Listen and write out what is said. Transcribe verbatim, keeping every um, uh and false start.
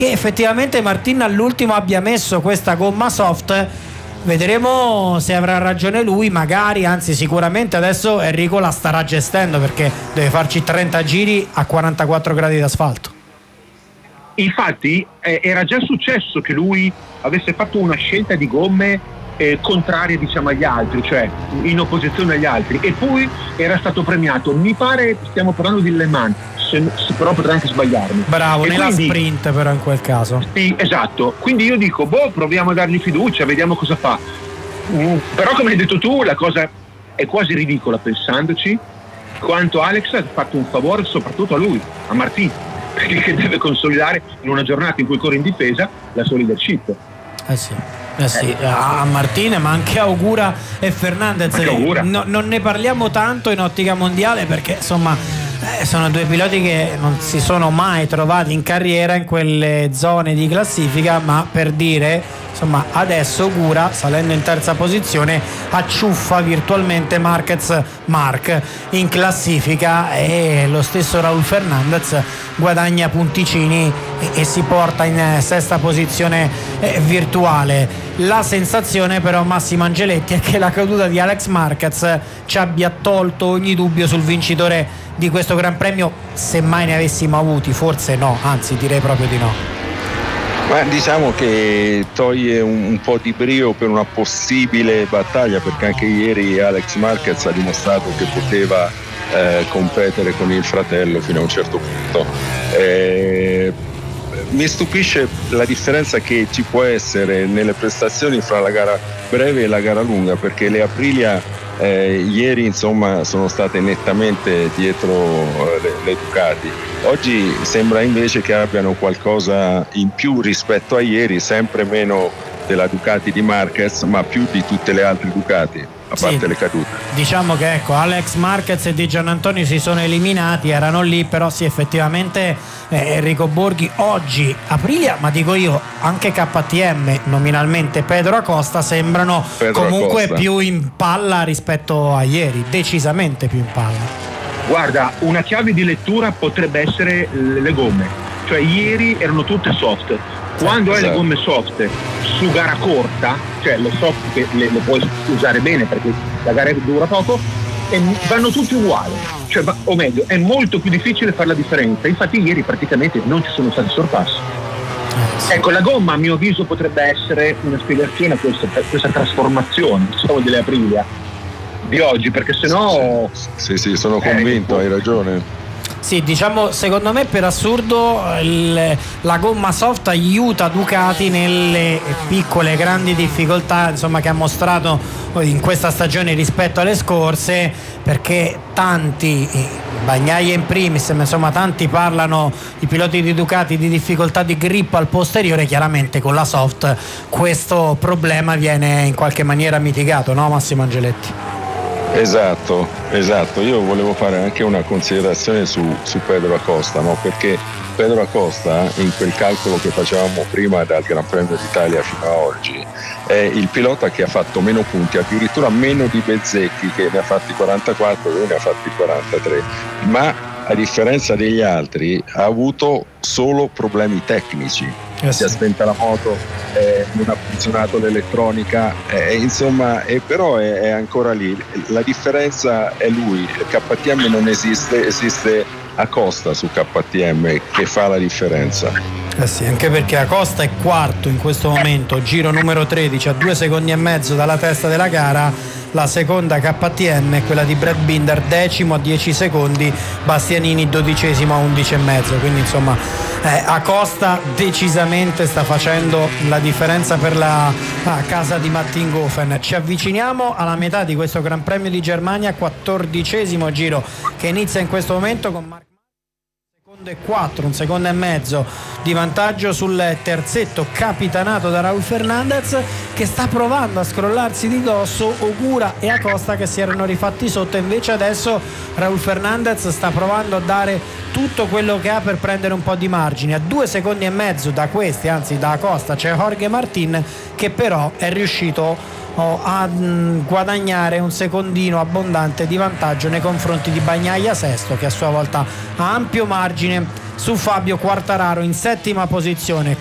che effettivamente Martin all'ultimo abbia messo questa gomma soft. Vedremo se avrà ragione lui, magari, anzi sicuramente adesso Enrico la starà gestendo, perché deve farci trenta giri a quarantaquattro gradi d'asfalto. Infatti eh, era già successo che lui avesse fatto una scelta di gomme eh, contrarie, diciamo, agli altri, cioè in opposizione agli altri, e poi era stato premiato. Mi pare, stiamo parlando di Le Mans, se, se però potrei anche sbagliarmi. Bravo, e nella quindi, sprint però in quel caso. Sì, esatto. Quindi io dico, boh, proviamo a dargli fiducia, vediamo cosa fa. Mm, però come hai detto tu, la cosa è quasi ridicola pensandoci, quanto Alex ha fatto un favore soprattutto a lui, a Martin, perché deve consolidare in una giornata in cui corre in difesa la sua leadership. Eh sì. Eh sì, a Martin, ma anche a Augura e Fernandez. Augura. No, non ne parliamo tanto in ottica mondiale perché insomma eh, sono due piloti che non si sono mai trovati in carriera in quelle zone di classifica, ma per dire, insomma, adesso Augura, salendo in terza posizione, acciuffa virtualmente Marquez Marc in classifica, e lo stesso Raul Fernandez guadagna punticini e, e si porta in sesta posizione eh, virtuale. La sensazione però, Massimo Angeletti, è che la caduta di Alex Marquez ci abbia tolto ogni dubbio sul vincitore di questo Gran Premio, se mai ne avessimo avuti. Forse no, anzi direi proprio di no. Ma diciamo che toglie un, un po' di brio per una possibile battaglia, perché anche ieri Alex Marquez ha dimostrato che poteva eh, competere con il fratello fino a un certo punto. Eh, mi stupisce la differenza che ci può essere nelle prestazioni fra la gara breve e la gara lunga, perché le Aprilia eh, ieri insomma sono state nettamente dietro eh, le, le Ducati. Oggi sembra invece che abbiano qualcosa in più rispetto a ieri, sempre meno della Ducati di Marquez, ma più di tutte le altre Ducati, a parte sì, le cadute. Diciamo che ecco, Alex Marquez e Di Giannantonio si sono eliminati, erano lì, però sì, effettivamente eh, Enrico Borghi oggi, Aprilia, ma dico io anche K T M, nominalmente Pedro Acosta, sembrano Pedro comunque Acosta più in palla rispetto a ieri, decisamente più in palla. Guarda, una chiave di lettura potrebbe essere le gomme, cioè ieri erano tutte soft. Quando hai le gomme soft su gara corta, cioè le soft che le, le puoi usare bene perché la gara dura poco, e vanno tutti uguali, cioè, o meglio, è molto più difficile fare la differenza. Infatti ieri praticamente non ci sono stati sorpassi. Sì. Ecco, la gomma a mio avviso potrebbe essere una spiegazione a questa, a questa trasformazione, diciamo, delle Aprilia di oggi, perché sennò sì sì sono convinto, eh, hai ragione. Sì, diciamo, secondo me per assurdo il, la gomma soft aiuta Ducati nelle piccole grandi difficoltà, insomma, che ha mostrato in questa stagione rispetto alle scorse, perché tanti, Bagnaia in primis, insomma tanti parlano, i piloti di Ducati, di difficoltà di grip al posteriore. Chiaramente con la soft questo problema viene in qualche maniera mitigato, no Massimo Angeletti? Esatto, esatto. Io volevo fare anche una considerazione su, su Pedro Acosta, no? Perché Pedro Acosta, in quel calcolo che facevamo prima dal Gran Premio d'Italia fino a oggi, è il pilota che ha fatto meno punti, addirittura meno di Bezzecchi, che ne ha fatti quarantaquattro, lui ne ha fatti quarantatré, ma a differenza degli altri ha avuto solo problemi tecnici. Eh sì. Si è spenta la moto, eh, non ha funzionato l'elettronica, eh, insomma, eh, però è, è ancora lì. La differenza è lui. K T M non esiste, esiste Acosta su K T M che fa la differenza. Eh sì, anche perché Acosta è quarto in questo momento, giro numero tredici, a due secondi e mezzo dalla testa della gara. La seconda K T M è quella di Brad Binder, decimo a dieci secondi, Bastianini dodicesimo a undici e mezzo, quindi insomma eh, Acosta decisamente sta facendo la differenza per la ah, casa di Mattinghofen. Ci avviciniamo alla metà di questo Gran Premio di Germania, quattordicesimo giro che inizia in questo momento con Marc e quattro, un secondo e mezzo di vantaggio sul terzetto capitanato da Raul Fernandez, che sta provando a scrollarsi di dosso Ogura e Acosta che si erano rifatti sotto. Invece adesso Raul Fernandez sta provando a dare tutto quello che ha per prendere un po' di margine. A due secondi e mezzo da questi, anzi da Acosta, c'è Jorge Martin, che però è riuscito a mh, guadagnare un secondino abbondante di vantaggio nei confronti di Bagnaia Sesto, che a sua volta ha ampio margine su Fabio Quartararo in settima posizione.